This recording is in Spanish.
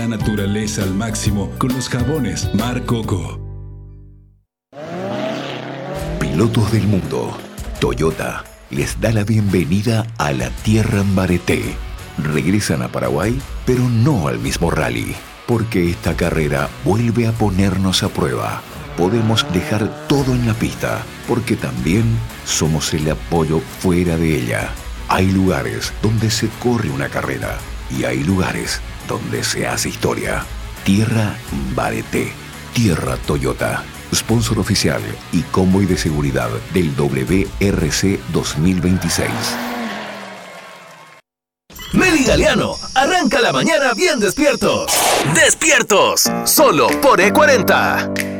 La naturaleza al máximo con los jabones Mar Coco. Pilotos del mundo, Toyota les da la bienvenida a la tierra en Bareté. Regresan a Paraguay, pero no al mismo rally, porque esta carrera vuelve a ponernos a prueba. Podemos dejar todo en la pista, porque también somos el apoyo fuera de ella. Hay lugares donde se corre una carrera y hay lugares donde se hace historia. Tierra Bareté, Tierra Toyota, sponsor oficial y convoy de seguridad del WRC 2026. Meli Galeano, arranca la mañana bien despiertos. ¡Despiertos! Solo por E40.